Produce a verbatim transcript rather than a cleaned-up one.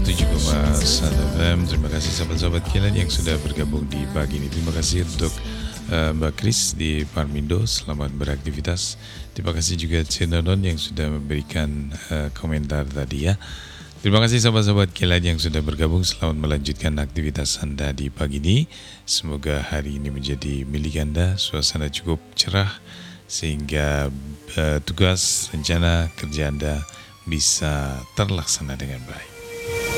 seratus tujuh koma satu F M. Terima kasih sahabat-sahabat kalian yang sudah bergabung di pagi ini. Terima kasih untuk uh, Mbak Kris di Parmindo, selamat beraktivitas. Terima kasih juga Cenonon yang sudah memberikan uh, komentar tadi ya. Terima kasih sahabat-sahabat kalian yang sudah bergabung. Selamat melanjutkan aktivitas Anda di pagi ini. Semoga hari ini menjadi milik Anda, suasana cukup cerah sehingga uh, tugas rencana kerja Anda bisa terlaksana dengan baik.